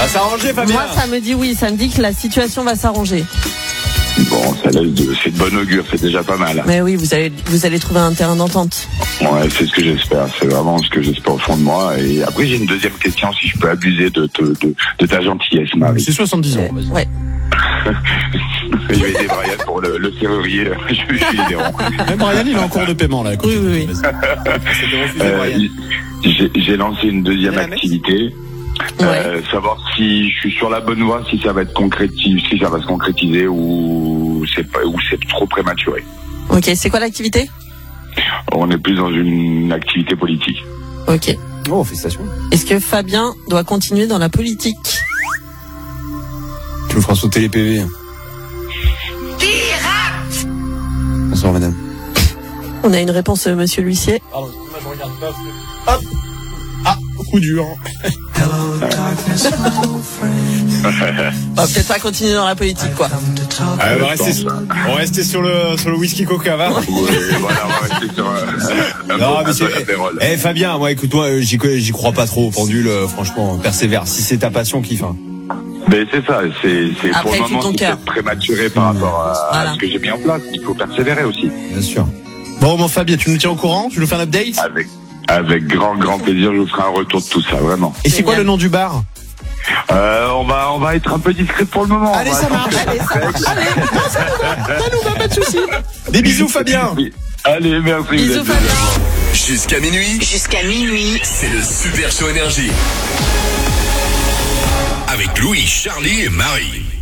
Ça va s'arranger, Fabien. Moi, ça me dit oui. Ça me dit que la situation va s'arranger. Bon, c'est de bon augure, c'est déjà pas mal. Mais oui, vous allez trouver un terrain d'entente. Ouais, c'est ce que j'espère. C'est vraiment ce que j'espère au fond de moi. Et après, j'ai une deuxième question, si je peux abuser de ta gentillesse, Marie. C'est 70 ans, vas-y. Ouais. Je vais aider Brian pour le serrurier. Je suis adhérent. Même Brian, il est en cours de paiement, là. Oui. C'était refusé, Brian. J'ai lancé une deuxième activité. Ouais. Savoir si je suis sur la bonne voie, si ça va être si ça va se concrétiser ou c'est trop prématuré. Ok, c'est quoi l'activité ? On est plus dans une activité politique. Ok. Oh, félicitations. Est-ce que Fabien doit continuer dans la politique ? Tu nous feras sauter les PV. Bonsoir, madame. On a une réponse, monsieur l'huissier. Pardon, moi je regarde pas. Hop. Ah, coup dur. On va peut-être pas continuer dans la politique, quoi. Ah, on va rester sur le whisky coca, va. Oui, voilà, on va rester sur Non, mais c'est... Fabien, moi, écoute-moi, j'y crois pas trop au pendule, franchement, persévère. Si c'est ta passion, kiffe. Hein. Mais c'est ça, c'est après, pour le moment, c'est peut-être prématuré par rapport à ce que j'ai mis en place. Il faut persévérer aussi. Bien sûr. Bon, mon Fabien, tu nous tiens au courant ? Tu nous fais un update ? Avec grand plaisir, je vous ferai un retour de tout ça, vraiment. Et c'est quoi le nom du bar ? On va être un peu discret pour le moment. Allez, ça marche. Allez, ça nous va, pas de soucis. Des bisous, Fabien. Allez, merci. Bisous, Fabien. Jusqu'à minuit, c'est le Super Show Énergie. Avec Louis, Charlie et Marie.